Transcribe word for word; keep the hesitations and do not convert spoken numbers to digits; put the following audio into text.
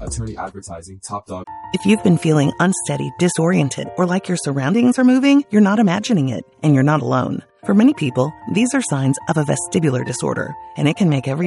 Attorney Advertising, Top Dog. If you've been feeling unsteady, disoriented, or like your surroundings are moving, you're not imagining it, and you're not alone. For many people, these are signs of a vestibular disorder, and it can make every